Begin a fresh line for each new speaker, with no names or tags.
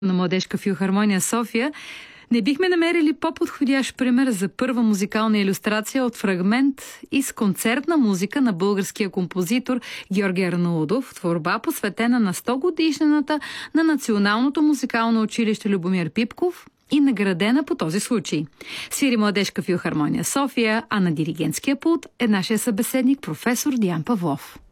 на Младежка филхармония София, не бихме намерили по-подходящ пример за първа музикална илюстрация от фрагмент из концертна музика на българския композитор Георги Арнаудов, творба посветена на 100-годишнината на Националното музикално училище Любомир Пипков и наградена по този случай. Свири Младежка филхармония София, а на диригентския пулт е нашия събеседник професор Диан Павлов.